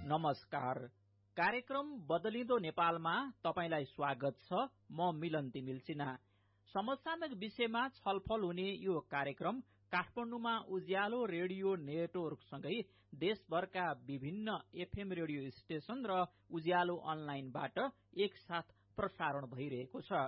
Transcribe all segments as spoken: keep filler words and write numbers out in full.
नमस्कार। कार्यक्रम बदलिँदो नेपालमा तपाईलाई स्वागत छ। म मिलन तिमिल सिन्हा। समसामयिक विषयमा छलफल हुने यो कार्यक्रम काठमाडौँमा उज्यालो रेडियो नेटवर्कसँगै देशभरका विभिन्न एफएम रेडियो स्टेशन र उज्यालो अनलाइनबाट एकसाथ प्रसारण भइरहेको छ।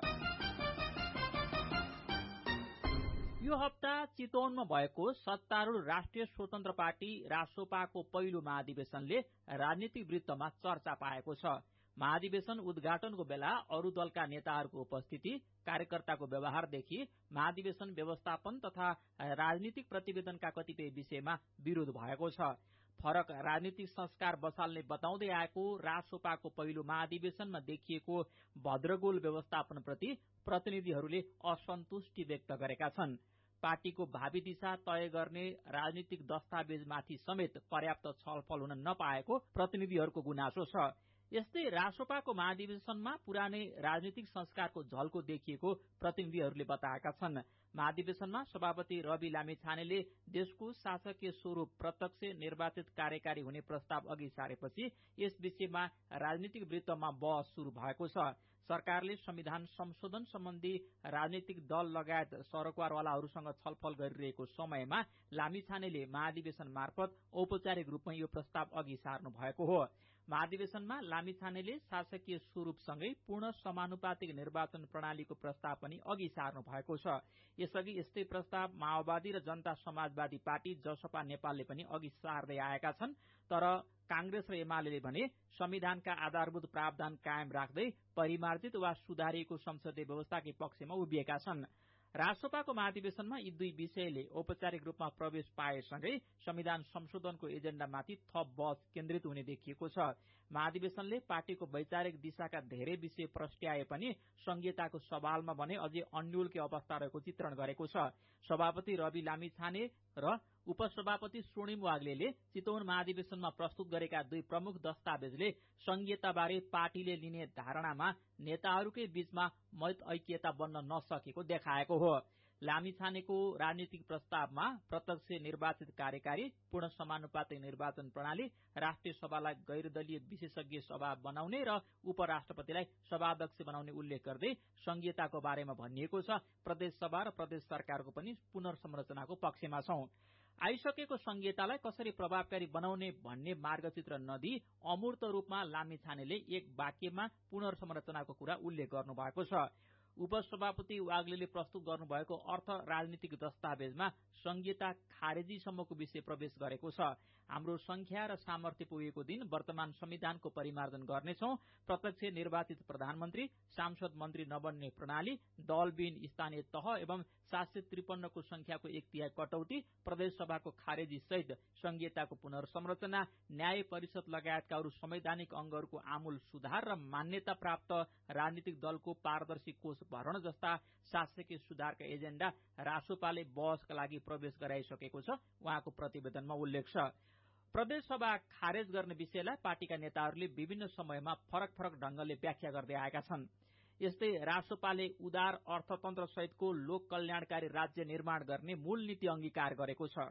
यो हप्ता चितवनमा भएको सत्तारूढ राष्ट्रिय स्वतन्त्र पार्टी रासोपाको पहिलो महाधिवेशनले राजनीतिक वृत्तमा चर्चा पाएको छ। महाधिवेशन उद्घाटनको बेला अरू दलका नेताहरूको उपस्थिति, कार्यकर्ताको व्यवहारदेखि महाधिवेशन व्यवस्थापन तथा राजनीतिक प्रतिवेदनका कतिपय विषयमा विरोध भएको छ। फरक राजनीतिक संस्कार बसाल्ने बताउँदै आएको रासोपाको पहिलो महाधिवेशनमा देखिएको भद्रगोल व्यवस्थापनप्रति प्रतिनिधिहरूले असन्तुष्टि व्यक्त गरेका छन्। पार्टीको भावी दिशा तय गर्ने राजनीतिक दस्तावेजमाथि समेत पर्याप्त छलफल हुन नपाएको प्रतिनिधिहरूको गुनासो छ। यस्तै रासोपाको महाधिवेशनमा पुरानै राजनीतिक संस्कारको झल्को देखिएको प्रतिनिधिहरूले बताएका छन्। महाधिवेशनमा सभापति रवि लामिछानेले देशको शासकीय स्वरूप प्रत्यक्ष निर्वाचित कार्यकारी हुने प्रस्ताव अघि सारेपछि यस विषयमा राजनीतिक वृत्तमा बहस शुरू भएको छ। सरकारले संविधान संशोधन सम्बन्धी राजनीतिक दल लगायत सरकारवालाहरूसँग छलफल गरिरहेको समयमा लामिछानेले महाधिवेशन मार्फत औपचारिक रूपमा यो प्रस्ताव अघि सार्नु भएको हो। महाधिवेशनमा लामिछानेले शासकीय स्वरूपसँगै पूर्ण समानुपातिक निर्वाचन प्रणालीको प्रस्ताव पनि अघि सार्नु भएको छ। यसअघि यस्तै प्रस्ताव माओवादी र जनता समाजवादी पार्टी जसपा नेपालले पनि अघि सार्दै आएका छन्। तर कांग्रेस र एमाले भने संविधानका आधारभूत प्रावधान कायम राख्दै परिमार्जित वा सुधारिएको संसदीय व्यवस्थाकै पक्षमा उभिएका छन्। रासोपाको महाधिवेशनमा यी दुई विषयले औपचारिक रूपमा प्रवेश पाएसँगै संविधान संशोधनको एजेण्डामाथि थप बहस केन्द्रित हुने देखिएको छ। महाधिवेशनले पार्टीको वैचारिक दिशाका धेरै विषय प्रस्ट्याए पनि संघीयताको सवालमा भने अझै अन्योलकै अवस्था रहेको चित्रण गरेको छ। सभापति रवि लामिछाने र उपसभापति स्वर्णिम वाग्लेले चितवन महाधिवेशनमा प्रस्तुत गरेका दुई प्रमुख दस्तावेजले संघीयताबारे पार्टीले लिने धारणामा नेताहरूकै बीचमा मत ऐक्यता बन्न नसकेको देखाएको हो। लामिछानेको राजनीतिक प्रस्तावमा प्रत्यक्ष निर्वाचित कार्यकारी, पूर्ण समानुपातिक निर्वाचन प्रणाली, राष्ट्रिय सभालाई गैरदलीय विशेषज्ञ सभा बनाउने र उपराष्ट्रपतिलाई सभाध्यक्ष बनाउने उल्लेख गर्दै संघीयताको बारेमा भनिएको छ। प्रदेश सभा र प्रदेश सरकारको पनि पुनर्संरचनाको पक्षमा छौं। आइसकेको संघीयतालाई कसरी प्रभावकारी बनाउने भन्ने मार्गचित्र नदिई अमूर्त रूपमा लामिछानेले एक वाक्यमा पुनर्संरचनाको कुरा उल्लेख गर्नुभएको छ। उपसभापति वाग्लेले प्रस्तुत गर्नुभएको अर्थ राजनीतिक दस्तावेजमा संघीयता खारेजीसम्मको विषय प्रवेश गरेको छ। हाम्रो संख्या र सामर्थ्य पुगेको दिन वर्तमान संविधानको परिमार्जन गर्नेछौं। प्रत्यक्ष निर्वाचित प्रधानमन्त्री, सांसद मन्त्री नबन्ने प्रणाली, दलविहीन स्थानीय तह एवं सात सय त्रिपन्नको संख्याको एक तिहाई कटौती, प्रदेश सभाको खारेजी सहित संघीयताको पुनर्संरचना, न्याय परिषद लगायतका अरू संवैधानिक अंगहरूको आमूल सुधार र मान्यता प्राप्त राजनीतिक दलको पारदर्शी कोष भरण जस्ता शासकीय सुधारका एजेण्डा रासोपाले बहसका लागि प्रवेश गराइसकेको छ, उहाँको प्रतिवेदनमा उल्लेख छ। प्रदेश सभा खारेज गर्ने विषयलाई पार्टीका नेताहरूले विभिन्न समयमा फरक फरक ढंगले व्याख्या गर्दै आएका छन्। यस्तै रासोपाले उदार अर्थतन्त्र सहितको लोक कल्याणकारी राज्य निर्माण गर्ने मूल नीति अंगीकार गरेको छ।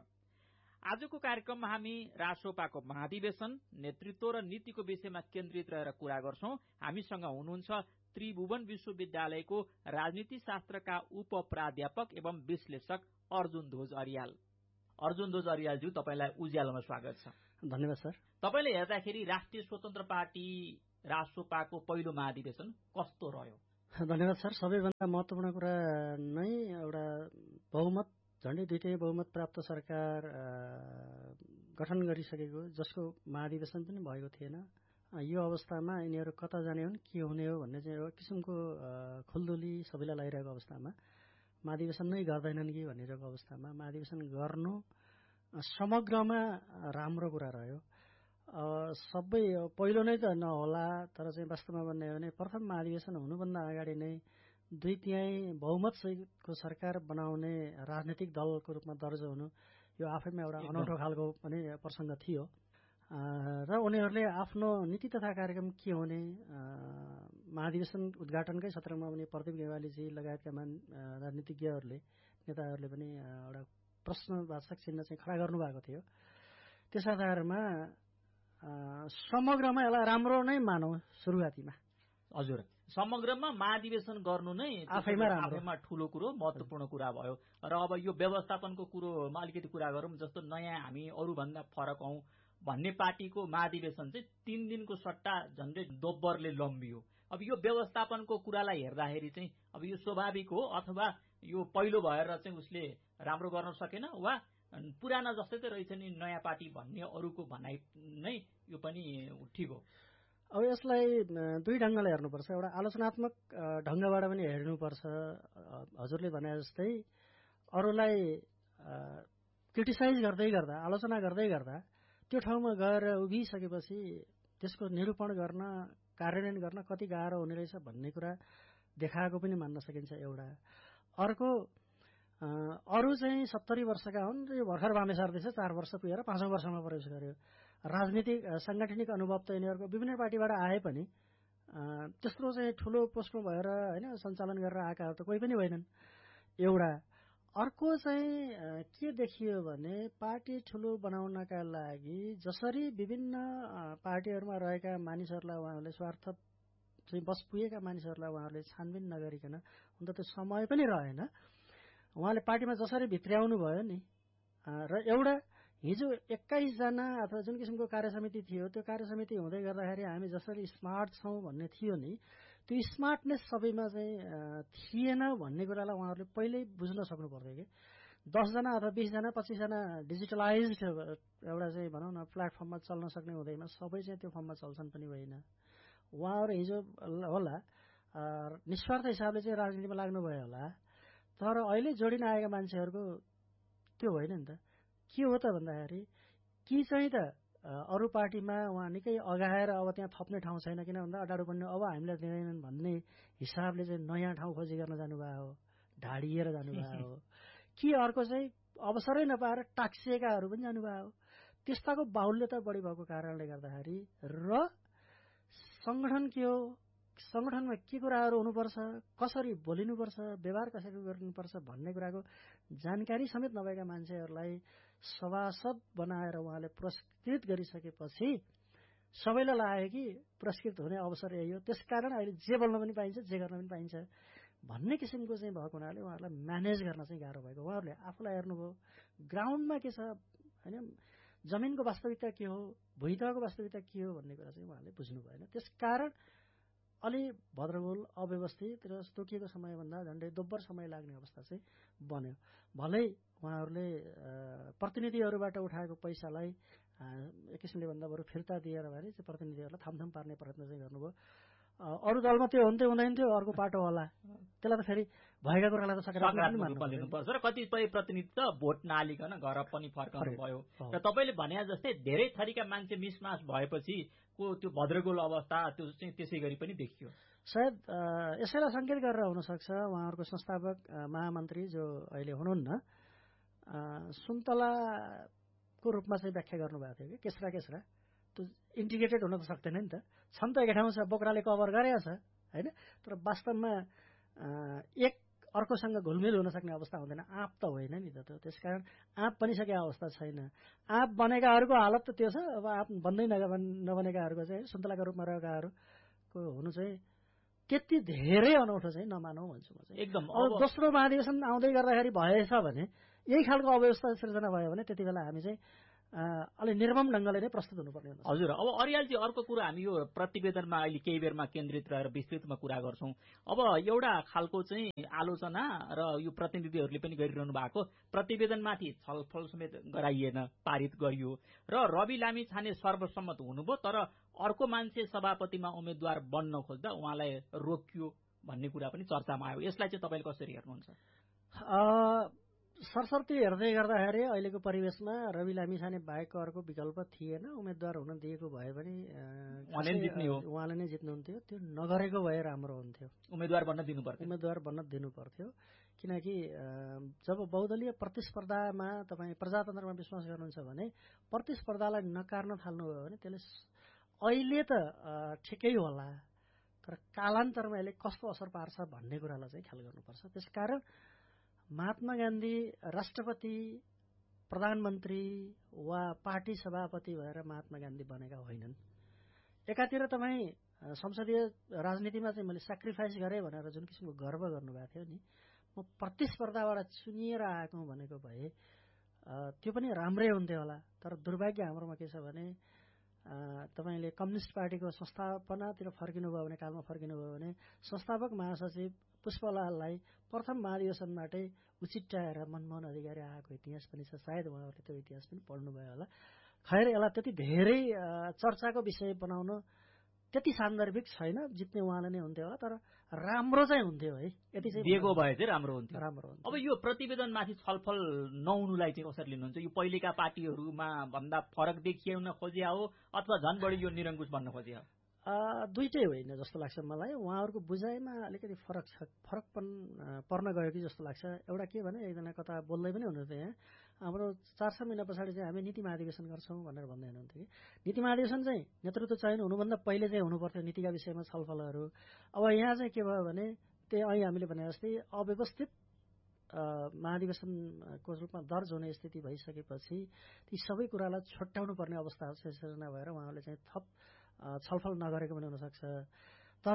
आजको कार्यक्रममा हामी रासोपाको महाधिवेशन, नेतृत्व र नीतिको विषयमा केन्द्रित रहेर कुरा गर्छौं। हामीसँग हुनुहुन्छ त्रिभुवन विश्वविद्यालयको राजनीति शास्त्रका उप प्राध्यापक एवं विश्लेषक अर्जुन ध्वज अरियाल। अर्जुन ध्वज अरियालज्यू, तपाईलाई उज्यालोमा स्वागत छ। धन्यवाद सर। तपाईले हेर्दाखेरि राष्ट्रिय स्वतन्त्र पार्टी रासोपाको पहिलो महाधिवेशन कस्तो रह्यो? धन्यवाद सर। सबैभन्दा महत्वपूर्ण कुरा नै एउटा बहुमत, झण्डै दुईटै बहुमत प्राप्त सरकार गठन गरिसकेको, जसको महाधिवेशन पनि भएको थिएन। यो अवस्थामा यिनीहरू कता जाने हुन्, के हुने हो भन्ने चाहिँ एउटा किसिमको खुल्दुली सबैलाई लागिरहेको अवस्थामा महाधिवेशन नै गर्दैनन् कि भनिरहेको अवस्थामा महाधिवेशन गर्नु समग्रमा राम्रो कुरा रह्यो। सबै पहिलो नै त नहोला, तर चाहिँ वास्तवमा भन्ने हो भने प्रथम महाधिवेशन हुनुभन्दा अगाडि नै दुई तिहाई बहुमत सहितको सरकार बनाउने राजनीतिक दलको रूपमा दर्ज हुनु यो आफैमा एउटा अनौठो खालको पनि प्रसङ्ग थियो र उनीहरूले आफ्नो नीति तथा कार्यक्रम के हुने, महाधिवेशन उद्घाटनकै सत्रमा पनि प्रदीप गेवालीजी लगायतका मान राजनीतिज्ञहरूले नेताहरूले पनि एउटा प्रश्नवाचक चिन्ह चाहिँ खडा गर्नुभएको थियो। त्यस आधारमा समग्रमा यसलाई राम्रो नै मानौँ सुरुवातीमा। हजुर, समग्रमा महाधिवेशन गर्नु नै आफैमा आफैमा ठूलो कुरो, महत्त्वपूर्ण कुरा भयो। र अब यो व्यवस्थापनको कुरोमा अलिकति कुरा गरौँ। जस्तो नयाँ हामी अरूभन्दा फरक हौँ भन्ने पार्टीको महाधिवेशन चाहिँ तीन दिनको सट्टा झन्डै दोब्बरले लम्बियो। अब यो व्यवस्थापनको कुरालाई हेर्दाखेरि चाहिँ अब यो स्वाभाविक हो अथवा यो पहिलो भएर चाहिँ उसले राम्रो गर्न सकेन वा पुराना जस्तै त रहेछ नि नयाँ पार्टी भन्ने अरूको भनाइ नै यो पनि ठिक हो? अब यसलाई दुई ढङ्गले हेर्नुपर्छ। एउटा आलोचनात्मक ढङ्गबाट पनि हेर्नुपर्छ। हजुरले भने जस्तै अरूलाई क्रिटिसाइज गर्दै गर्दा, आलोचना गर्दै गर्दा त्यो ठाउँमा गएर उभिसकेपछि त्यसको निरूपण गर्न, कार्यान्वयन गर्न कति गाह्रो हुने रहेछ भन्ने कुरा देखाएको पनि मान्न सकिन्छ एउटा। अर्को, अरू चाहिँ सत्तरी वर्षका हुन् र यो भर्खर बाँधे सर्दैछ, चार वर्ष पुगेर पाँचौँ वर्षमा प्रवेश गर्यो। राजनीतिक साङ्गठनिक अनुभव त यिनीहरूको विभिन्न पार्टीबाट आए पनि त्यस्तो चाहिँ ठुलो पोस्टमा भएर होइन सञ्चालन गरेर आएकाहरू त कोही पनि होइनन् एउटा। अर्को चाहिँ के देखियो भने पार्टी ठुलो बनाउनका लागि जसरी विभिन्न पार्टीहरूमा रहेका मानिसहरूलाई उहाँहरूले स्वार्थ चाहिँ बस पुगेका मानिसहरूलाई उहाँहरूले छानबिन नगरिकन, हुन त त्यो समय पनि रहेन, उहाँले पार्टीमा जसरी भित्र्याउनु भयो नि। र एउटा हिजो एक्काइसजना अथवा जुन किसिमको कार्यसमिति थियो त्यो कार्यसमिति हुँदै गर्दाखेरि हामी जसरी स्मार्ट छौँ भन्ने थियो नि, त्यो स्मार्टनेस सबैमा चाहिँ थिएन भन्ने कुरालाई उहाँहरूले पहिल्यै बुझ्न सक्नु पर्थ्यो कि दसजना अथवा बिसजना पच्चिसजना डिजिटलाइज एउटा चाहिँ भनौँ न प्लेटफर्ममा चल्न सक्ने हुँदैमा सबै चाहिँ त्यो फर्ममा चल्छन् पनि होइन। उहाँहरू हिजो होला निस्वार्थ हिसाबले चाहिँ राजनीतिमा लाग्नुभयो होला, तर अहिले जोडिन आएका मान्छेहरूको त्यो होइन नि त। के हो त भन्दाखेरि कि चाहिँ त अरू पार्टीमा उहाँ निकै अगाएर अब त्यहाँ थप्ने ठाउँ छैन किन भन्दा अडाडु बढ्ने अब हामीलाई दिँदैनन् भन्ने हिसाबले चाहिँ नयाँ ठाउँ खोजी गर्न जानुभएको हो, ढाडिएर जानुभएको हो कि अर्को चाहिँ अवसरै नपाएर टाक्सिएकाहरू पनि जानुभयो। त्यस्ताको बाहुल्यता बढी भएको कारणले गर्दाखेरि र सङ्गठन के हो, सङ्गठनमा के कुराहरू हुनुपर्छ, कसरी बोलिनुपर्छ, व्यवहार कसरी गर्नुपर्छ भन्ने कुराको जानकारी समेत नभएका मान्छेहरूलाई सभासद बनाएर उहाँले पुरस्कृत गरिसकेपछि सबैलाई लाग्यो कि पुरस्कृत हुने अवसर यही हो, त्यसकारण अहिले जे बोल्न पनि पाइन्छ, जे गर्न पनि पाइन्छ भन्ने किसिमको चाहिँ भएको हुनाले उहाँहरूलाई म्यानेज गर्न चाहिँ गाह्रो भएको। उहाँहरूले आफूलाई हेर्नुभयो ग्राउन्डमा के छ होइन, जमिनको वास्तविकता के हो, भुइँतहको वास्तविकता के हो भन्ने कुरा चाहिँ उहाँहरूले बुझ्नु भएन। त्यसकारण अलि भद्रगोल अव्यवस्थित र तोकिएको समयभन्दा झन्डै दोब्बर समय लाग्ने अवस्था चाहिँ बन्यो। भलै उहाँहरूले प्रतिनिधिहरूबाट उठाएको पैसालाई एक किसिमले भन्दा बरु फिर्ता दिएर भने चाहिँ प्रतिनिधिहरूलाई थामथाम पार्ने प्रयत्न चाहिँ गर्नुभयो। अरू दलमा त्यो हुन्थ्यो हुँदैन थियो, अर्को पाटो होला, त्यसलाई त फेरि भएका कुरालाई त सकारात्मक रूपमा लिनुपर्छ। र कतिपय प्रतिनिधि त भोट नहालिकन घर पनि फर्काउनु भयो। र तपाईँले भने जस्तै धेरै थरीका मान्छे मिसमास भएपछि को त्यो भद्रगोल अवस्था त्यो चाहिँ त्यसै गरी पनि देखियो। सायद यसैलाई सङ्केत गरेर हुनसक्छ उहाँहरूको संस्थापक महामन्त्री जो अहिले हुनुहुन्न सुन्तलाको रूपमा चाहिँ व्याख्या गर्नुभएको थियो कि केस्रा केस्रा त्यो इन्टिग्रेटेड हुन त सक्दैन नि त, छन् त एकै ठाउँ छ, बोक्राले कभर गरेको छ होइन, तर वास्तवमा एक अर्कोसँग घुलमिल हुन सक्ने अवस्था हुँदैन। आँप त होइन नि त त्यो, त्यसकारण आँप बनिसकेको अवस्था छैन। आँप बनेकाहरूको हालत त त्यो छ। अब आँप बन्दै नबनेकाहरूको चाहिँ सुन्तलाका रूपमा रहेकाहरूको हुनु चाहिँ त्यति धेरै अनौठो चाहिँ नमानौँ भन्छु म चाहिँ एकदम। अब दोस्रो महाधिवेशन आउँदै गर्दाखेरि भएछ भने यही खालको अव्यवस्था सृजना भयो भने त्यति बेला हामी चाहिँ अलि निर्मम ढङ्गले नै प्रस्तुत हुनुपर्ने हुन्छ। हजुर, अब अरियालजी अर्को कुरा हामी यो प्रतिवेदनमा अहिले केही बेरमा केन्द्रित रहेर विस्तृतमा कुरा गर्छौँ। अब एउटा खालको चाहिँ आलोचना र यो प्रतिनिधिहरूले पनि गरिरहनु भएको प्रतिवेदनमाथि छलफल समेत गराइएन, पारित गरियो र रवि लामिछाने सर्वसम्मत हुनुभयो, तर अर्को मान्छे सभापतिमा उम्मेद्वार बन्न खोज्दा उहाँलाई रोकियो भन्ने कुरा पनि चर्चामा आयो। यसलाई चाहिँ तपाईँले कसरी हेर्नुहुन्छ? सरसर्ती हेर्दै गर्दाखेरि अहिलेको परिवेशमा रवि लामिछाने बाहेकको अर्को विकल्प थिएन। उम्मेद्वार हुन दिएको भए पनि उहाँले नै जित्नुहुन्थ्यो। त्यो नगरेको भए राम्रो हुन्थ्यो। उम्मेद्वार बन्न दिनु पर्थ्यो उम्मेद्वार बन्न दिनु पर्थ्यो किनकि जब बहुदलीय प्रतिस्पर्धामा तपाईँ प्रजातन्त्रमा विश्वास गर्नुहुन्छ भने प्रतिस्पर्धालाई नकार्न थाल्नुभयो भने त्यसले अहिले त ठिकै होला, तर कालान्तरमा यसले कस्तो असर पार्छ भन्ने कुरालाई चाहिँ ख्याल गर्नुपर्छ। त्यसकारण महात्मा गान्धी राष्ट्रपति प्रधानमन्त्री वा पार्टी सभापति भएर महात्मा गान्धी बनेका होइनन्। एकातिर तपाईँ संसदीय राजनीतिमा चाहिँ मैले सेक्रिफाइस गरेँ भनेर जुन किसिमको गर्व गर्नुभएको थियो नि, म प्रतिस्पर्धाबाट चुनिएर आएको भनेको भए त्यो पनि राम्रै हुन्थ्यो होला। तर दुर्भाग्य हाम्रोमा के छ भने तपाईँले कम्युनिस्ट पार्टीको संस्थापनातिर फर्किनुभयो भने, कालमा फर्किनुभयो भने संस्थापक महासचिव पुष्पलाललाई प्रथम महाधिवेशनबाटै उचिट्याएर मनमोहन अधिकारी आएको इतिहास पनि छ। सायद उहाँहरूले त्यो इतिहास पनि पढ्नुभयो होला। खैर, यसलाई त्यति धेरै चर्चाको विषय बनाउन त्यति सान्दर्भिक छैन। जित्ने उहाँले नै हुन्थ्यो होला, तर राम्रो चाहिँ हुन्थ्यो है। यति चाहिँ दिएको भए चाहिँ राम्रो हुन्थ्यो। राम्रो हुन्थ्यो। अब यो प्रतिवेदनमाथि छलफल नहुनुलाई चाहिँ कसरी लिनुहुन्छ? यो पहिलेका पार्टीहरूमा भन्दा फरक देखिएन खोजिया हो अथवा झन् बढी यो निरङ्कुश भन्न खोजिया हो? दुईटै होइन जस्तो लाग्छ मलाई। उहाँहरूको बुझाइमा अलिकति फरक छ, फरक पर्न गयो कि जस्तो लाग्छ। एउटा के भने, एकजना कता बोल्दै पनि हुनुहुन्थ्यो यहाँ, हाम्रो चार छ महिना पछाडि चाहिँ हामी नीति महाधिवेशन गर्छौँ भनेर भन्दै हुनुहुन्थ्यो कि नीति महाधिवेशन चाहिँ नेतृत्व चयन हुनुभन्दा पहिले चाहिँ हुनुपर्थ्यो नीतिका विषयमा छलफलहरू। अब यहाँ चाहिँ के भयो भने, त्यही अहिले हामीले भने जस्तै अव्यवस्थित महाधिवेशनको रूपमा दर्ज हुने स्थिति भइसकेपछि ती सबै कुरालाई छुट्याउनु पर्ने अवस्था सिर्जना भएर उहाँहरूले चाहिँ थप छलफल नगरेको पनि हुनसक्छ। तर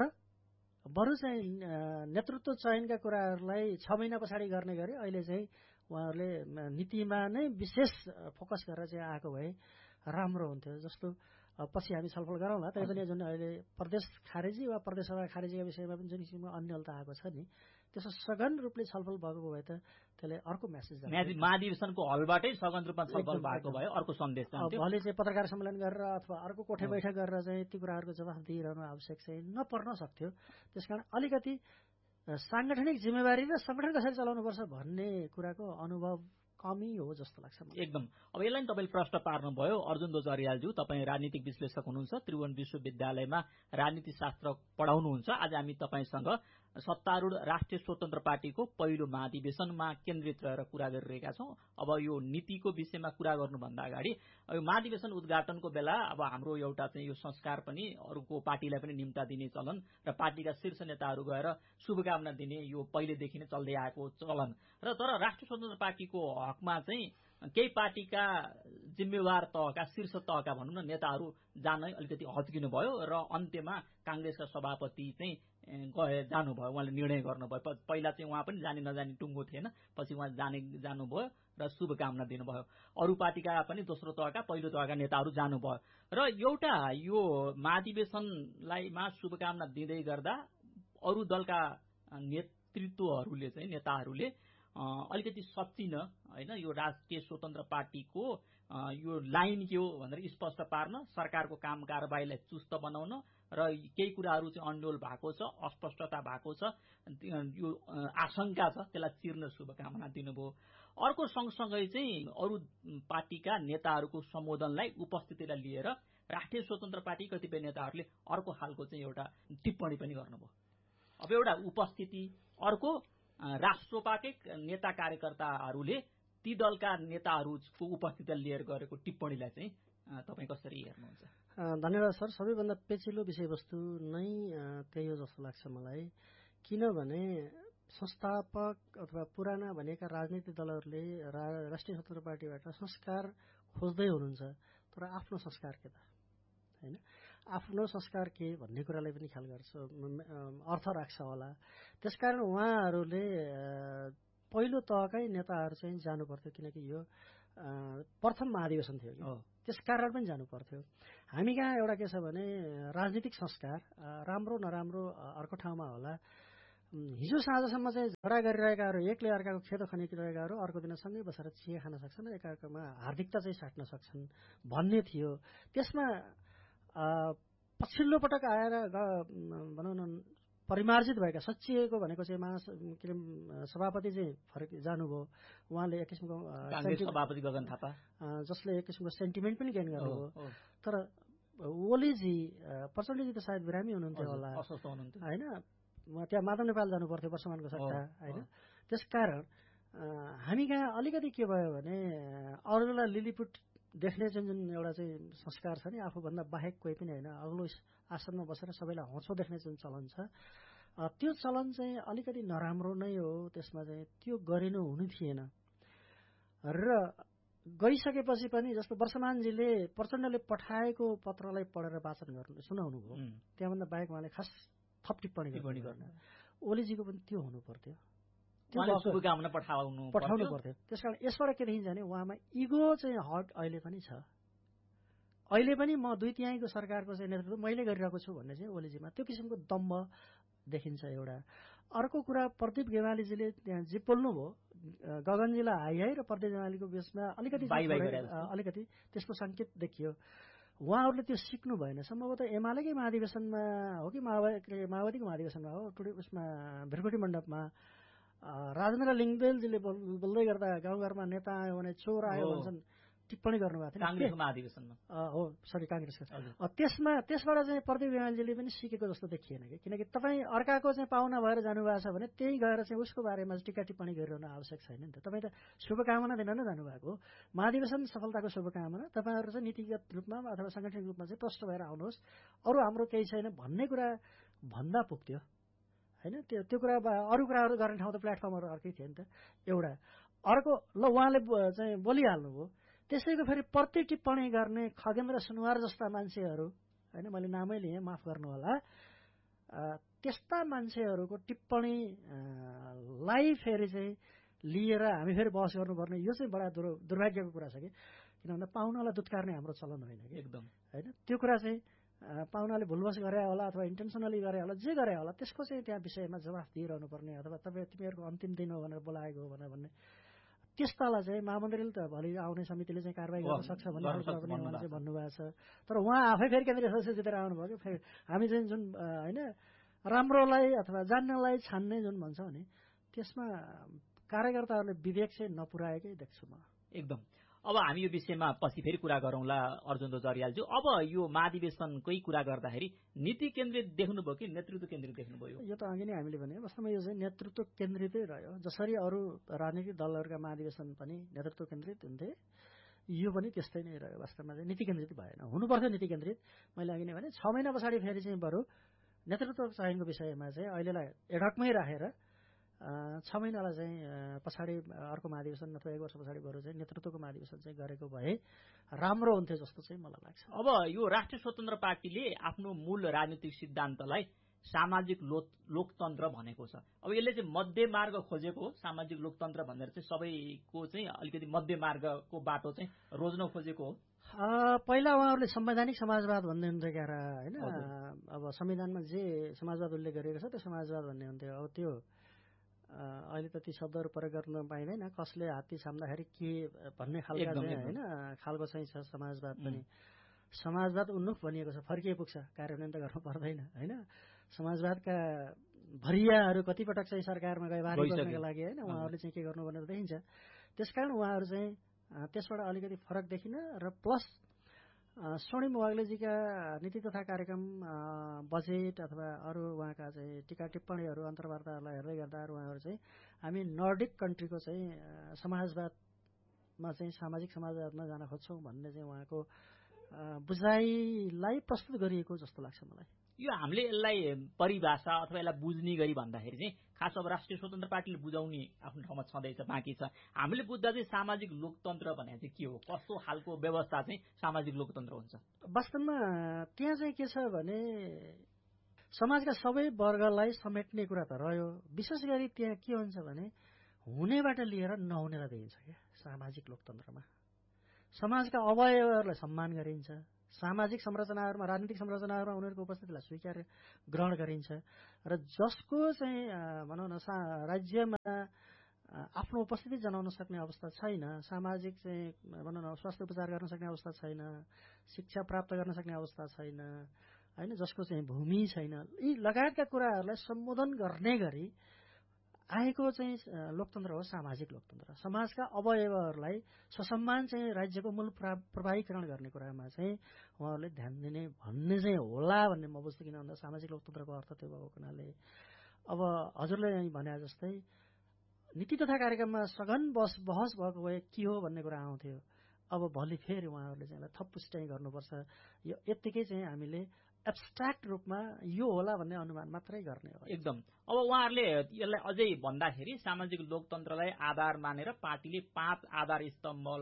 बरु चाहिँ नेतृत्व चयनका कुराहरूलाई छ महिना पछाडि गर्ने गरे अहिले चाहिँ उहाँहरूले नीतिमा नै विशेष फोकस गरेर चाहिँ आएको भए राम्रो हुन्थ्यो। जस्तो पछि हामी छलफल गरौँला। तै पनि जुन अहिले प्रदेश खारेजी वा प्रदेशसभा खारेजीका विषयमा पनि जुन किसिमको अन्यलता आएको छ नि, त्यसो सघन रूपले छलफल भएको भए त त्यसले अर्को मेसेज जान्छ। महाधिवेशनको हलबाटै सघन रूपमा छलफल भएको भए अर्को सन्देश जान्थ्यो। भोलि चाहिँ पत्रकार सम्मेलन गरेर अथवा अर्को कोठे बैठक गरेर चाहिँ ती कुराहरूको जवाफ दिइरहनु आवश्यक चाहिँ नपर्न सक्थ्यो। त्यसकारण अलिकति सांगठनिक जिम्मेवारी र संगठन कसरी चलाउनुपर्छ भन्ने कुराको अनुभव कमी हो जस्तो लाग्छ मलाई। एकदम। अब यसलाई नि तपाईँले प्रश्न पार्नुभयो। अर्जुन दोज अर्यालज्यू, तपाईँ राजनीतिक विश्लेषक हुनुहुन्छ, त्रिभुवन विश्वविद्यालयमा राजनीति शास्त्र पढाउनुहुन्छ। आज हामी तपाईँसँग सत्तारूढ राष्ट्रिय स्वतन्त्र पार्टीको पहिलो महाधिवेशनमा केन्द्रित रहेर कुरा गरिरहेका छौँ। अब यो नीतिको विषयमा कुरा गर्नुभन्दा अगाडि यो महाधिवेशन उद्घाटनको बेला अब हाम्रो एउटा चाहिँ यो संस्कार पनि अरूको पार्टीलाई पनि निम्ता दिने चलन र पार्टीका शीर्ष नेताहरू गएर शुभकामना दिने यो पहिलेदेखि नै चल्दै आएको चलन र तर राष्ट्रिय स्वतन्त्र पार्टीको हकमा चाहिँ केही पार्टीका जिम्मेवार तहका शीर्ष तहका भनौँ न नेताहरू जान अलिकति हच्किनु भयो र अन्त्यमा कांग्रेसका सभापति चाहिँ गए जानुभयो। उहाँले निर्णय गर्नुभयो। पहिला चाहिँ उहाँ पनि जाने नजाने टुङ्गो थिएन, पछि उहाँ जाने जानुभयो र शुभकामना दिनुभयो। अरू पार्टीका पनि दोस्रो तहका पहिलो तहका नेताहरू जानुभयो र एउटा यो महाधिवेशनलाईमा शुभकामना दिँदै गर्दा अरू दलका नेतृत्वहरूले चाहिँ नेताहरूले अलिकति सच्चिन हैन यो राष्ट्रिय स्वतन्त्र पार्टीको यो लाइन के हो भनेर स्पष्ट पार्न, सरकारको काम कारबाहीलाई चुस्त बनाउन र केही कुराहरू चाहिँ अन्डोल भएको छ, अस्पष्टता भएको छ, यो आशंका छ, त्यसलाई चिर्न शुभकामना दिनुभयो। अर्को सँगसँगै चाहिँ अरू पार्टीका नेताहरूको सम्बोधनलाई उपस्थितिलाई लिएर राष्ट्रिय स्वतन्त्र पार्टी कतिपय नेताहरूले अर्को खालको चाहिँ एउटा टिप्पणी पनि गर्नुभयो। अब एउटा उपस्थिति, अर्को राष्ट्रपाकै नेता कार्यकर्ताहरूले ती दलका नेताहरूको उपस्थितिलाई लिएर गरेको टिप्पणीलाई चाहिँ तपाईँ कसरी हेर्नुहुन्छ? धन्यवाद सर। सबैभन्दा पेचिलो विषयवस्तु नै त्यही हो जस्तो लाग्छ मलाई। किनभने संस्थापक अथवा पुराना भनेका राजनीतिक दलहरूले राष्ट्रिय स्वतन्त्र पार्टीबाट संस्कार खोज्दै हुनुहुन्छ, तर आफ्नो संस्कार के त हैन, आफ्नो संस्कार के भन्ने कुरालाई पनि ख्याल गर्छ, अर्थ राख्छ होला। त्यसकारण उहाँहरूले पहिलो तहकै नेताहरू चाहिँ जानु पर्थ्यो, किनकि यो प्रथम महाधिवेशन थियो कि त्यसकारण पनि जानु पर्थ्यो। हामी कहाँ एउटा के छ भने राजनीतिक संस्कार राम्रो नराम्रो अर्को ठाउँमा होला। हिजो साँझसम्म चाहिँ झगडा गरिरहेकाहरू, एकले अर्काको खेतो खनिरहेकाहरू अर्को दिन सँगै बसेर चिया खान सक्छन्, एकाअर्कामा हार्दिकता चाहिँ साट्न सक्छन् भन्ने थियो। त्यसमा पछिल्लो पटक आएर भनौँ न परिमार्जित भएका सचिएको भनेको चाहिँ महा के अरे सभापति चाहिँ फरक जानुभयो। उहाँले एक किसिमको सभापति गगन थापा जसले एक किसिमको सेन्टिमेन्ट पनि गेन गर्नुभयो। तर ओलीजी प्रचण्डजी त सायद बिरामी हुनुहुन्थ्यो होला होइन, त्यहाँ माधव नेपाल जानु पर्थ्यो वर्षमानको सट्टा होइन। त्यसकारण हामी कहाँ अलिकति के भयो भने अरूलाई लिलिपुट देख्ने जुन जुन एउटा चाहिँ संस्कार छ नि, आफूभन्दा बाहेक कोही पनि होइन, अग्लो आसनमा बसेर सबैलाई होचो देख्ने जुन चलन छ, त्यो चलन चाहिँ अलिकति नराम्रो नै हो। त्यसमा चाहिँ त्यो गरिनु हुनु थिएन र गइसकेपछि पनि जस्तो वर्षमानजीले प्रचण्डले पठाएको पत्रलाई पढेर वाचन गर्नु सुनाउनु भयो, त्यहाँभन्दा बाहेक उहाँले खास थप टिप्पणी टिप्पणी गर्न ओलीजीको पनि त्यो हुनु पर्थ्यो, शुभकामना पठाउनु पठाउनु पर्थ्यो। त्यसकारण यसबाट के देखिन्छ भने उहाँमा इगो चाहिँ हट अहिले पनि छ। अहिले पनि म दुई तिहाईको सरकारको चाहिँ नेतृत्व मैले गरिरहेको छु भन्ने चाहिँ ओलीजीमा त्यो किसिमको दम्भ देखिन्छ एउटा। अर्को कुरा प्रदीप गेवालीजीले त्यहाँ जे बोल्नुभयो गगनजीलाई हाई हाई र प्रदीप गेवालीको बिचमा अलिकति अलिकति त्यसको सङ्केत देखियो। उहाँहरूले त्यो सिक्नु भएन सम्भवतः एमालेकै महाधिवेशनमा हो कि माओवादी माओवादीको महाधिवेशनमा हो टुडे उसमा भ्रिकुटी मण्डपमा राजेन्द्र लिङ्गदेलजीले बोल्दै गर्दा गाउँघरमा नेता आयो भने चोर आयो भन्छन् टिप्पणी गर्नुभएको थियो काङ्ग्रेसको महाधिवेशनमा हो सरी काङ्ग्रेसको त्यसमा त्यसबाट चाहिँ प्रदीप गेवालीजीले पनि सिकेको जस्तो देखिएन कि किनकि तपाईँ अर्काको चाहिँ पाहुना भएर जानुभएको छ भने त्यही गएर चाहिँ उसको बारेमा टिका टिप्पणी गरिरहनु आवश्यक छैन नि त। तपाईँ त शुभकामना दिन नै जानुभएको हो, महाधिवेशन सफलताको शुभकामना। तपाईँहरू चाहिँ नीतिगत रूपमा अथवा साङ्गठनिक रूपमा चाहिँ प्रष्ट भएर आउनुहोस्, अरू हाम्रो केही छैन भन्ने कुरा भन्दा पुग्थ्यो होइन। त्यो त्यो कुरा अरू कुराहरू गर्ने ठाउँ त प्लेटफर्महरू अर्कै थियो नि त एउटा। अर्को ल उहाँले चाहिँ बोलिहाल्नुभयो, त्यसैको फेरि प्रति टिप्पणी गर्ने खगेन्द्र सुनवार जस्ता मान्छेहरू होइन, मैले नामै लिएँ माफ गर्नु होला, त्यस्ता मान्छेहरूको टिप्पणीलाई फेरि चाहिँ लिएर हामी फेरि बहस गर्नुपर्ने यो चाहिँ बडा दुर्भाग्यको कुरा छ कि किन भन्दा पाहुनालाई दुत्कार्ने हाम्रो चलन होइन कि एकदम होइन। त्यो कुरा चाहिँ पाहुनाले भुलवश गरे होला अथवा इन्टेन्सनली गरे होला जे गरे होला त्यसको चाहिँ त्यहाँ विषयमा जवाफ दिइरहनु पर्ने अथवा तपाईँ तिमीहरूको अन्तिम दिन हो भनेर बोलाएको हो भनेर भन्ने त्यस्तालाई चाहिँ महामन्त्रीले त भोलि आउने समितिले चाहिँ कारवाही गर्न सक्छ भन्ने कुरा पनि उहाँले चाहिँ भन्नुभएको छ। तर उहाँ आफै फेरि केन्द्रीय सदस्य जितेर आउनुभयो कि फेरि हामी चाहिँ जुन होइन राम्रोलाई अथवा जान्नलाई छान्ने जुन भन्छ नि त्यसमा कार्यकर्ताहरूले विवेक चाहिँ नपुर्याएकै देख्छु म एकदम। अब हामी यो विषयमा पछि फेरि कुरा गरौँला अर्जुन जरियालज्यू। अब यो महाधिवेशनकै कुरा गर्दाखेरि नीति केन्द्रित देख्नुभयो कि नेतृत्व केन्द्रित देख्नुभयो? यो त अघि नै हामीले भने वास्तवमा यो चाहिँ नेतृत्व केन्द्रितै रह्यो। जसरी अरू राजनीतिक दलहरूका महाधिवेशन पनि नेतृत्व केन्द्रित हुन्थे यो पनि त्यस्तै नै रह्यो। वास्तवमा चाहिँ नीति केन्द्रित भएन, हुनुपर्थ्यो नीति केन्द्रित। मैले अघि नै भने छ महिना पछाडि फेरि चाहिँ बरु नेतृत्व चयनको विषयमा चाहिँ अहिलेलाई एडकमै राखेर छ महिनालाई चाहिँ पछाडि अर्को महाधिवेशन अथवा एक वर्ष पछाडि बरु चाहिँ नेतृत्वको महाधिवेशन चाहिँ गरेको भए राम्रो हुन्थ्यो जस्तो चाहिँ मलाई लाग्छ। अब यो राष्ट्रिय स्वतन्त्र पार्टीले आफ्नो मूल राजनीतिक सिद्धान्तलाई सामाजिक लोकतन्त्र भनेको छ। अब यसले चाहिँ मध्य मार्ग खोजेको हो, सामाजिक लोकतन्त्र भनेर चाहिँ सबैको चाहिँ अलिकति मध्य मार्गको बाटो चाहिँ रोज्न खोजेको हो। पहिला उहाँहरूले संवैधानिक समाजवाद भन्दै हुन्थ्यो क्यार होइन। अब संविधानमा जे समाजवाद उल्लेख गरिएको छ त्यो समाजवाद भन्ने हुन्थ्यो। अब त्यो अहिले त ती शब्दहरू प्रयोग गर्न पाइँदैन, कसले हात्ती छाम्दाखेरि के भन्ने खालको चाहिँ होइन खालको चाहिँ छ समाजवाद पनि। समाजवाद उन्मुख भनिएको छ, फर्किए पुग्छ, कार्यान्वयन त गर्नु पर्दैन होइन। समाजवादका भरियाहरू कतिपटक चाहिँ सरकारमा गए बारी गर्नका लागि होइन उहाँहरूले चाहिँ के गर्नु भनेर देखिन्छ। त्यसकारण उहाँहरू चाहिँ त्यसबाट अलिकति फरक देखिन र प्लस स्वर्णिम वाग्लेजीका नीति तथा कार्यक्रम बजेट अथवा अरू उहाँका चाहिँ टिका टिप्पणीहरू अन्तर्वार्ताहरूलाई हेर्दै गर्दा उहाँहरू चाहिँ हामी नर्डिक कन्ट्रीको चाहिँ समाजवादमा चाहिँ सामाजिक समाजवादमा जान खोज्छौँ भन्ने चाहिँ उहाँको बुझाइलाई प्रस्तुत गरिएको जस्तो लाग्छ मलाई। यो हामीले यसलाई परिभाषा अथवा यसलाई बुझ्ने गरी भन्दाखेरि चाहिँ खास अब राष्ट्रिय स्वतन्त्र पार्टीले बुझाउने आफ्नो ठाउँमा छँदैछ, बाँकी छ। हामीले बुझ्दा चाहिँ सामाजिक लोकतन्त्र भने चाहिँ के हो, कस्तो खालको व्यवस्था चाहिँ सामाजिक लोकतन्त्र हुन्छ? वास्तवमा त्यहाँ चाहिँ के छ भने समाजका सबै वर्गलाई समेट्ने कुरा त रह्यो। विशेष गरी त्यहाँ के हुन्छ भने हुनेबाट लिएर नहुनेलाई देखिन्छ क्या सामाजिक लोकतन्त्रमा। समाजका अवयवहरूलाई सम्मान गरिन्छ, सामाजिक संरचनाहरूमा राजनीतिक संरचनाहरूमा उनीहरूको उपस्थितिलाई स्वीकार ग्रहण गरिन्छ र जसको चाहिँ भनौँ न राज्यमा आफ्नो उपस्थिति जनाउन सक्ने अवस्था छैन, सामाजिक चाहिँ भनौँ न स्वास्थ्य उपचार गर्न सक्ने अवस्था छैन, शिक्षा प्राप्त गर्न सक्ने अवस्था छैन होइन, जसको चाहिँ भूमि छैन, यी लगायतका कुराहरूलाई सम्बोधन गर्ने गरी आएको चाहिँ लोकतन्त्र हो सामाजिक लोकतन्त्र। समाजका अवयवहरूलाई ससम्मान चाहिँ राज्यको मूल प्रभावीकरण गर्ने कुरामा चाहिँ उहाँहरूले ध्यान दिने भन्ने चाहिँ होला भन्ने म बुझ्छु। किन भन्दा सामाजिक लोकतन्त्रको अर्थ त्यो भएको हुनाले अब हजुरले भने जस्तै नीति तथा कार्यक्रममा सघन बस बहस भएको भए के हो भन्ने कुरा आउँथ्यो। अब भोलि फेरि उहाँहरूले चाहिँ थप पुष्टि गर्नुपर्छ, यो यत्तिकै चाहिँ हामीले एब्स्ट्राक्ट रूपमा यो होला भन्ने अनुमान मात्रै गर्ने हो एकदम। अब उहाँहरूले यसलाई अझै भन्दाखेरि सामाजिक लोकतन्त्रलाई आधार मानेर पार्टीले पाँच आधार स्तम्भ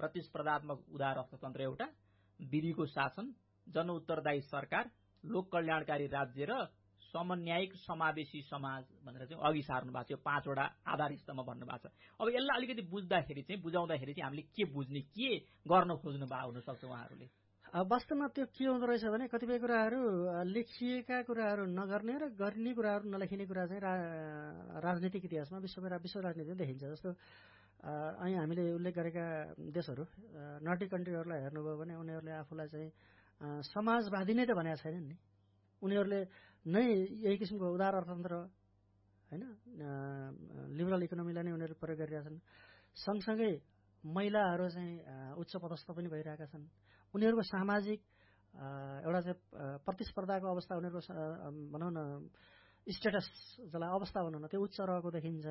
प्रतिस्पर्धात्मक उदार अर्थतन्त्र एउटा, विधिको शासन, जनउत्तरदायी सरकार, लोक कल्याणकारी राज्य र समन्यायिक समावेशी समाज भनेर चाहिँ अघि सार्नु भएको छ। यो पाँचवटा आधार स्तम्भ भन्नुभएको छ। अब यसलाई अलिकति बुझ्दाखेरि चाहिँ बुझाउँदाखेरि चाहिँ हामीले के बुझ्ने, के गर्न खोज्नु भएको हुनसक्छ उहाँहरूले? वास्तवमा त्यो के हुँदो रहेछ भने कतिपय कुराहरू लेखिएका कुराहरू नगर्ने र गर्ने कुराहरू नलेखिने कुरा चाहिँ राजनीतिक इतिहासमा विश्व विश्व राजनीतिमा देखिन्छ। जस्तो અહીં हामीले उल्लेख गरेका देशहरू नर्डिक कन्ट्रीहरूलाई हेर्नुभयो भने उनीहरूले आफूलाई चाहिँ समाजवादी नै त भनेका छैनन् नि। उनीहरूले नै यही किसिमको उदार अर्थतन्त्र हैन लिबरल इकोनोमीलाई नै उनीहरू प्रयोग गरिरहेछन्। सँगसँगै महिलाहरू चाहिँ उच्च पदस्थ पनि भइरहेका छन्। उनीहरूको सामाजिक एउटा चाहिँ प्रतिस्पर्धाको अवस्था, उनीहरूको भनौँ न स्टेटस जसलाई अवस्था भनौँ न, त्यो उच्च रहेको देखिन्छ।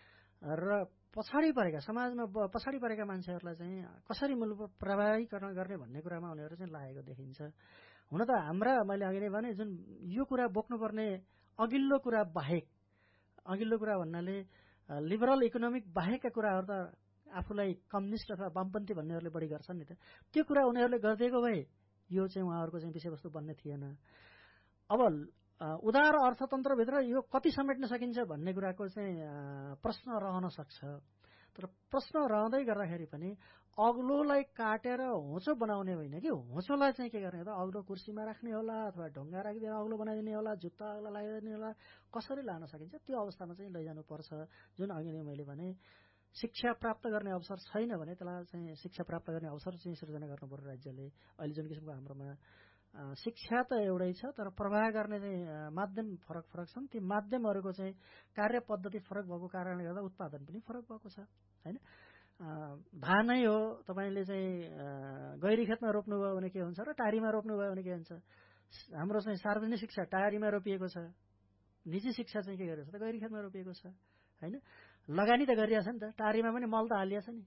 र पछाडि परेका समाजमा पछाडि परेका मान्छेहरूलाई चाहिँ कसरी मूल प्रभावीकरण गर्ने भन्ने कुरामा उनीहरू चाहिँ लागेको देखिन्छ। हुन त हाम्रा मैले अघि नै भने जुन यो कुरा बोक्नुपर्ने अघिल्लो कुरा बाहेक, अघिल्लो कुरा भन्नाले लिबरल इकोनोमिक बाहेकका कुराहरू त आफूलाई कम्युनिस्ट अथवा वामपन्थी भन्नेहरूले बढी गर्छन् नि त। त्यो कुरा उनीहरूले गरिदिएको भए यो चाहिँ उहाँहरूको चाहिँ विषयवस्तु बन्ने थिएन। अब उदार अर्थतन्त्रभित्र यो कति समेट्न सकिन्छ भन्ने कुराको चाहिँ प्रश्न रहन सक्छ। तर प्रश्न रहँदै गर्दाखेरि पनि अग्लोलाई काटेर होचो बनाउने होइन कि होचोलाई चाहिँ के गर्ने त अग्लो कुर्सीमा राख्ने होला अथवा ढुङ्गा राखिदिएर अग्लो बनाइदिने होला, जुत्ता अग्लो लगाइदिने होला, कसरी लान सकिन्छ त्यो अवस्थामा चाहिँ लैजानुपर्छ। जुन अघि नै मैले भने शिक्षा प्राप्त गर्ने अवसर छैन भने त्यसलाई चाहिँ शिक्षा प्राप्त गर्ने अवसर चाहिँ सृजना गर्नु पर्यो राज्यले। अहिले जुन किसिमको हाम्रोमा शिक्षा त एउटै छ तर प्रवाह गर्ने चाहिँ माध्यम फरक फरक छन्। ती माध्यमहरूको चाहिँ कार्य पद्धति फरक भएको कारणले गर्दा उत्पादन पनि फरक भएको छ हैन। धान नै हो, तपाईँले चाहिँ गैरी खेतमा रोप्नुभयो भने के हुन्छ र टारीमा रोप्नुभयो भने के हुन्छ। हाम्रो चाहिँ सार्वजनिक शिक्षा टारीमा रोपिएको छ, निजी शिक्षा चाहिँ के गरेको छ त गैरी खेतमा रोपिएको छ हैन। लगानी त गरिरहेछ नि त, टारीमा पनि मल त हालिएको छ नि,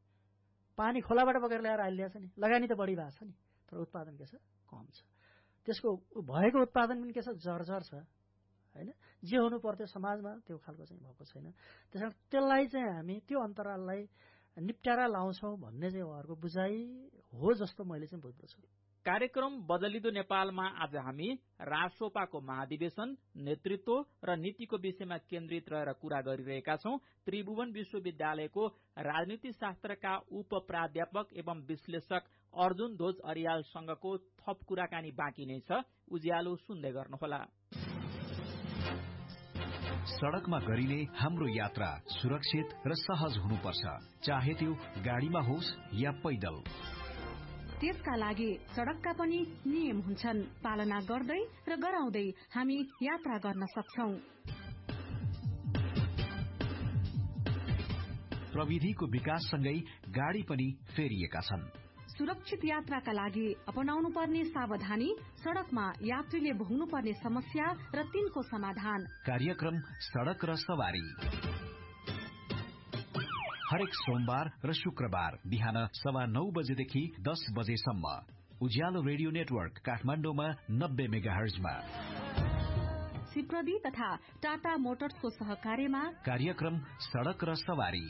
पानी खोलाबाट बगेर ल्याएर हालिएको छ नि, लगानी त बढी भएको छ नि, तर उत्पादन के छ कम छ। त्यसको भएको उत्पादन पनि के छ जर्जर छ हैन। जे हुनु पर्थ्यो समाजमा त्यो खालको चाहिँ भएको छैन। त्यसकारण त्यसलाई चाहिँ हामी त्यो अन्तराललाई निप्ट्यारा लाउँछौँ भन्ने चाहिँ उहाँहरूको बुझाइ हो जस्तो मैले चाहिँ बुझ्दछु। कार्यक्रम बदलिदो नेपालमा आज हामी रासोपाको महाधिवेशन, नेतृत्व र नीतिको विषयमा केन्द्रित रहेर कुरा गरिरहेका छौं। त्रिभुवन विश्वविद्यालयको राजनीति शास्त्रका उप प्राध्यापक एवं विश्लेषक अर्जुन ध्वज अरियालसँगको थप कुराकानी बाँकी नै छ। उज्यालो सुन्दै गर्नुहोला। सड़कमा गरिने हाम्रो यात्रा सुरक्षित र सहज हुनुपर्छ, चाहे त्यो गाडीमा होस् या पैदल। त्यसका लागि सड़कका पनि नियम हुन्छन्। पालना गर्दै र गराउँदै हामी यात्रा गर्न सक्छौं। प्रविधिको विकाससँगै गाडी पनि फेरिएका छन्। सुरक्षित यात्राका लागि अपनाउनु पर्ने सावधानी, सड़कमा यात्रीले भोग्नु पर्ने समस्या र तिनको समाधान। कार्यक्रम सड़क र सवारी हरेक सोमबार र शुक्रबार बिहान सवा नौ बजेदेखि दस बजेसम्म उज्यालो रेडियो नेटवर्क काठमाडौँमा नब्बे मेगाहर्जमा। सिप्रदी तथा टाटा मोटर्सको सहकार्यमा कार्यक्रम सड़क र सवारी।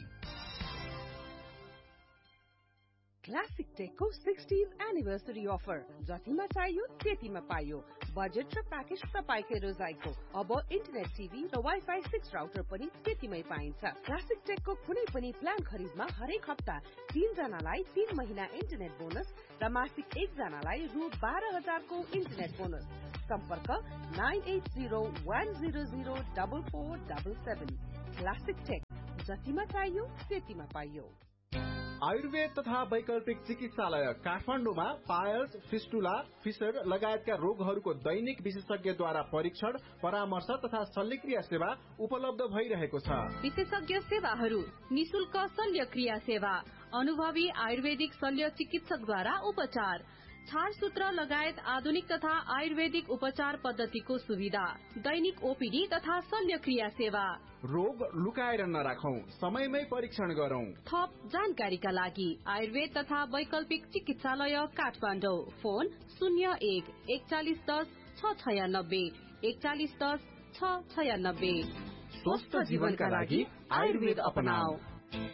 क्लासिक टेकको सिक्सटीथ एनिभर्सरी अफर, जतिमा चाहियो त्यतिमा पाइयो। बजेट र प्याकेज तपाईकै रोजाइको। अब इन्टरनेट टिभी र वाइफाई सिक्स राउटर पनि त्यतिमै पाइन्छ। क्लासिक टेकको कुनै पनि प्लान खरिदमा हरेक हप्ता तीन जनालाई तीन महिना इन्टरनेट बोनस र मासिक एक जनालाई रु बाह्र हजारको इन्टरनेट बोनस। सम्पर्क nine at zero one zero zero double four double seven. Classic take, जतिमा चाहियो त्यतिमा पाइयो। आयुर्वेद तथा वैकल्पिक चिकित्सालय काठमाडौँमा पायल्स, फिस्टुला, फिसर लगायतका रोगहरूको दैनिक विशेषज्ञद्वारा परीक्षण, परामर्श तथा शल्यक्रिया सेवा उपलब्ध भइरहेको छ। विशेषज्ञ सेवाहरू: निशुल्क शल्यक्रिया सेवा, अनुभवी आयुर्वेदिक शल्य चिकित्सकद्वारा उपचार, छारसूत्र लगायत आधुनिक तथा आयुर्वेदिक उपचार पद्धतिको सुविधा, दैनिक ओपीडी तथा शल्यक्रिया सेवा। रोग लुकाएर नराखौं, समयमै परीक्षण गरौं। थप जानकारीका लागि आयुर्वेद तथा वैकल्पिक चिकित्सालय काठमाडौँ। फोन शून्य एक एकचालिस दस छ छयानब्बे एकचालिस दस छ छयानब्बे। स्वस्थ जीवनका लागि आयुर्वेद अपनाऊ।